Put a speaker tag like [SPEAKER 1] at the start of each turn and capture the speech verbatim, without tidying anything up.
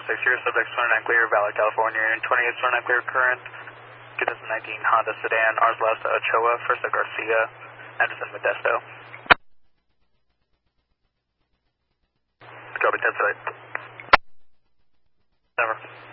[SPEAKER 1] six zero, subject twenty-nine clear, Valley, California, and twenty-eight twenty-nine clear, current twenty nineteen Honda sedan, Ars Lasta Ochoa, First Garcia, Anderson Modesto. Copy, ten site.